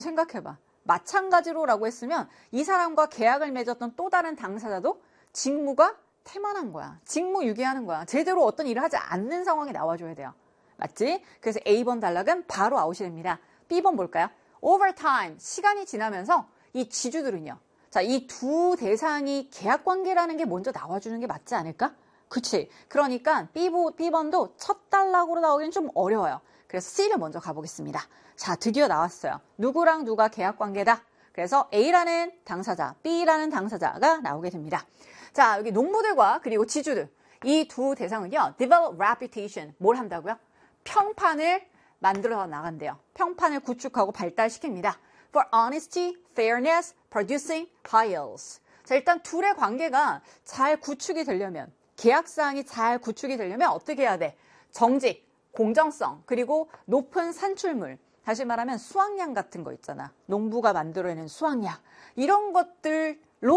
생각해봐. 마찬가지로라고 했으면 이 사람과 계약을 맺었던 또 다른 당사자도 직무가 태만한 거야. 직무 유기하는 거야. 제대로 어떤 일을 하지 않는 상황이 나와줘야 돼요. 맞지? 그래서 A번 단락은 바로 아웃이 됩니다. B번 볼까요? Over time, 시간이 지나면서 이 지주들은요. 자, 이 두 대상이 계약 관계라는 게 먼저 나와주는 게 맞지 않을까? 그치? 그러니까 B번도 첫 단락으로 나오기는 좀 어려워요. 그래서 C를 먼저 가보겠습니다. 자, 드디어 나왔어요. 누구랑 누가 계약 관계다. 그래서 A라는 당사자, B라는 당사자가 나오게 됩니다. 자, 여기 농부들과 그리고 지주들. 이 두 대상은요. develop reputation. 뭘 한다고요? 평판을 만들어 나간대요. 평판을 구축하고 발달시킵니다. For honesty, fairness, producing high yields. 자, 일단 둘의 관계가 잘 구축이 되려면, 계약사항이 잘 구축이 되려면 어떻게 해야 돼? 정직, 공정성, 그리고 높은 산출물. 다시 말하면 수확량 같은 거 있잖아. 농부가 만들어내는 수확량. 이런 것들을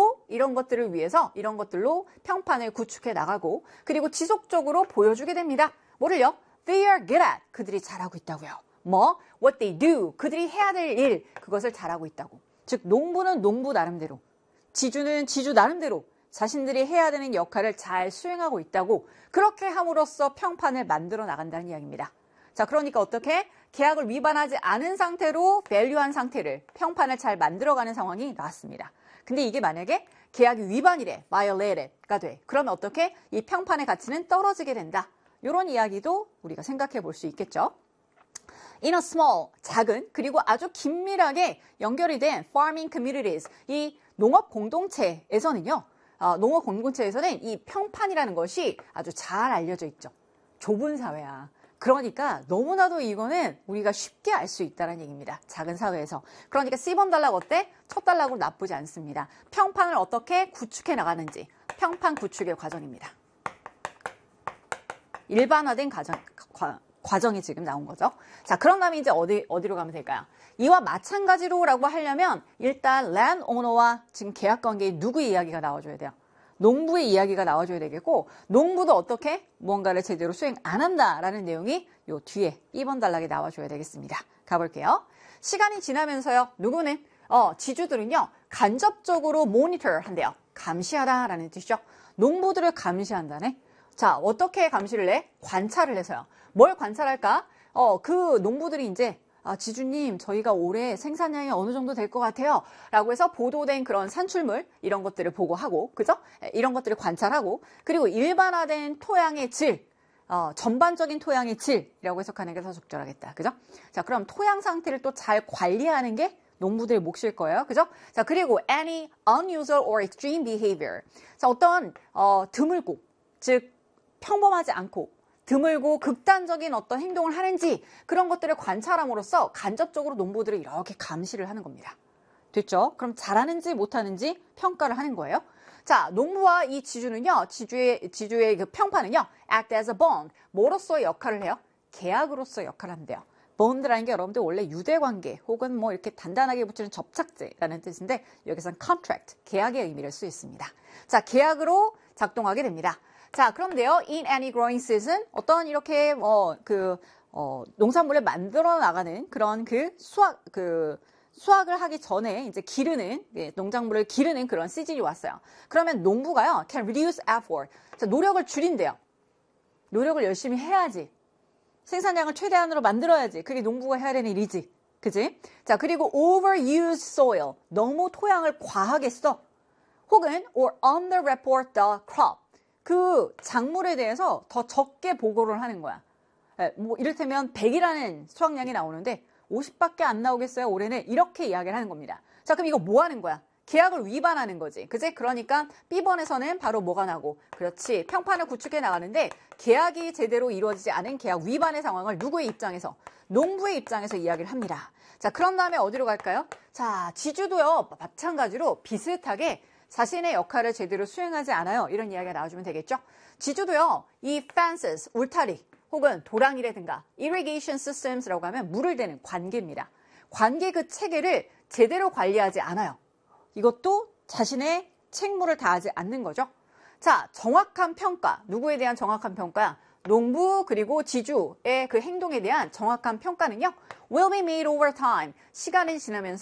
위해서 이런 것들로 평판을 구축해 나가고 그리고 지속적으로 보여주게 됩니다. 뭐를요? They are good at. 그들이 잘하고 있다고요. 뭐? What they do. 그들이 해야 될 일. 그것을 잘하고 있다고. 즉 농부는 농부 나름대로, 지주는 지주 나름대로 자신들이 해야 되는 역할을 잘 수행하고 있다고 그렇게 함으로써 평판을 만들어 나간다는 이야기입니다. 자, 그러니까 어떻게? 계약을 위반하지 않은 상태로 밸류한 상태를 평판을 잘 만들어가는 상황이 나왔습니다. 근데 이게 만약에 계약이 위반이래, violated가 돼. 그러면 어떻게? 이 평판의 가치는 떨어지게 된다. 이런 이야기도 우리가 생각해 볼 수 있겠죠. In a small, 작은, 그리고 아주 긴밀하게 연결이 된 farming communities, 이 농업 공동체에서는요. 농업 공동체에서는 이 평판이라는 것이 아주 잘 알려져 있죠. 좁은 사회야. 그러니까 너무나도 이거는 우리가 쉽게 알 수 있다는 얘기입니다. 작은 사회에서. 그러니까 C번 단락 어때? 첫 단락으로 나쁘지 않습니다. 평판을 어떻게 구축해 나가는지. 평판 구축의 과정입니다. 일반화된 과정이 지금 나온 거죠. 자, 그런 다음에 이제 어디로 가면 될까요? 이와 마찬가지로라고 하려면 일단 랜드오너와 지금 계약관계의 누구 이야기가 나와줘야 돼요. 농부의 이야기가 나와줘야 되겠고 농부도 어떻게 무언가를 제대로 수행 안 한다라는 내용이 요 뒤에 2번 단락에 나와줘야 되겠습니다. 가볼게요. 시간이 지나면서요. 누구는? 지주들은요. 간접적으로 모니터 한대요. 감시하다라는 뜻이죠. 농부들을 감시한다네. 자, 어떻게 감시를 해? 관찰을 해서요. 뭘 관찰할까? 그 농부들이 이제 지주님, 저희가 올해 생산량이 어느 정도 될 것 같아요. 라고 해서 보도된 그런 산출물, 이런 것들을 보고하고, 그죠? 이런 것들을 관찰하고, 그리고 일반화된 토양의 질, 전반적인 토양의 질이라고 해석하는 게 더 적절하겠다. 그죠? 자, 그럼 토양 상태를 또 잘 관리하는 게 농부들의 몫일 거예요. 그죠? 자, 그리고 any unusual or extreme behavior. 자, 어떤, 드물고, 즉, 평범하지 않고, 드물고 극단적인 어떤 행동을 하는지 그런 것들을 관찰함으로써 간접적으로 농부들이 이렇게 감시를 하는 겁니다. 됐죠? 그럼 잘하는지 못하는지 평가를 하는 거예요. 자, 농부와 이 지주는요, 지주의 그 평판은요, act as a bond. 뭐로서의 역할을 해요? 계약으로서의 역할을 한대요. bond라는 게 여러분들 원래 유대관계 혹은 뭐 이렇게 단단하게 붙이는 접착제라는 뜻인데 여기서는 contract, 계약의 의미를 쓰였습니다. 자, 계약으로 작동하게 됩니다. 자, 그런데요, in any growing season, 어떤 이렇게, 농산물을 만들어 나가는 그런 수확을 하기 전에 이제 농작물을 기르는 그런 시즌이 왔어요. 그러면 농부가요, can reduce effort. 자, 노력을 줄인대요. 노력을 열심히 해야지. 생산량을 최대한으로 만들어야지. 그게 농부가 해야 되는 일이지. 그지? 자, 그리고 overuse soil. 너무 토양을 과하게 써. 혹은 or underreport the crop. 그 작물에 대해서 더 적게 보고를 하는 거야. 뭐 이를테면 100이라는 수확량이 나오는데 50밖에 안 나오겠어요, 올해는? 이렇게 이야기를 하는 겁니다. 자, 그럼 이거 뭐 하는 거야? 계약을 위반하는 거지. 그지? 그러니까 B번에서는 바로 뭐가 나고, 그렇지. 평판을 구축해 나가는데 계약이 제대로 이루어지지 않은 계약 위반의 상황을 누구의 입장에서? 농부의 입장에서 이야기를 합니다. 자, 그런 다음에 어디로 갈까요? 자, 지주도요, 마찬가지로 비슷하게 자신의 역할을 제대로 수행하지 않아요. 이런 이야기가 나와주면 되겠죠. 지주도요. 이 fences, 울타리 혹은 도랑이라든가 irrigation systems라고 하면 물을 대는 관계입니다. 관계 그 체계를 제대로 관리하지 않아요. 이것도 자신의 책무를 다하지 않는 거죠. 자, 정확한 평가. 누구에 대한 정확한 평가야? 농부 그리고 지주의 그 행동에 대한 정확한 평가는요. will be made over time. 시간이 지나면서